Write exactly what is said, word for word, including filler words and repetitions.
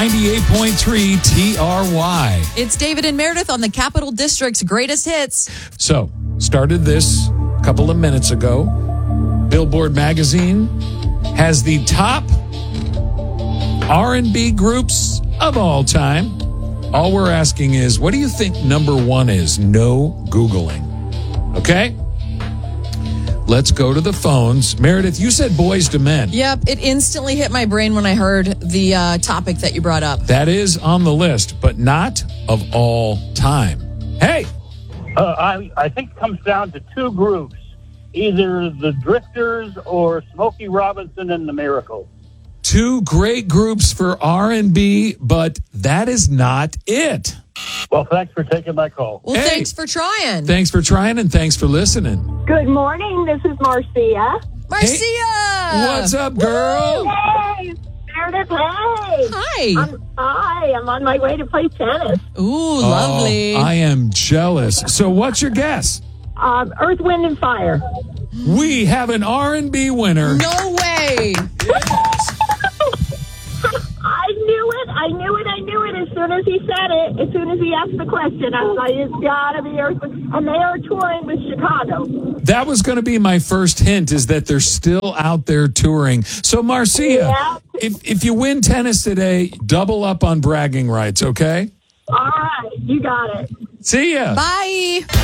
ninety-eight point three T R Y. It's David and Meredith on the Capital District's greatest hits. So, started this a couple of minutes ago. Billboard magazine has the top R and B groups of all time. All we're asking is, what do you think number one is? No Googling. Okay? Let's go to the phones. Meredith, you said Boys to Men. Yep, it instantly hit my brain when I heard the uh, topic that you brought up. That is on the list, but not of all time. Hey! Uh, I, I think it comes down to two groups, either the Drifters or Smokey Robinson and the Miracles. Two great groups for R and B, but that is not it. Well, thanks for taking my call. Well, Hey. thanks for trying. Thanks for trying and thanks for listening. Good morning. This is Marcia. Marcia! What's up, girl? Hey, Meredith. Hey. Hi. I'm, hi. I'm on my way to play tennis. Ooh, lovely. Oh, I am jealous. So what's your guess? Um, Earth, Wind, and Fire. We have an R and B winner. No way. I knew it. I knew it. I knew it as soon as he said it. As soon as he asked the question, I was like, it's got to be Earth, Wind. And they are touring with Chicago. That was going to be my first hint, is that they're still out there touring. So, Marcia, Yeah. if, if you win tennis today, double up on bragging rights, okay? All right. You got it. See ya. Bye.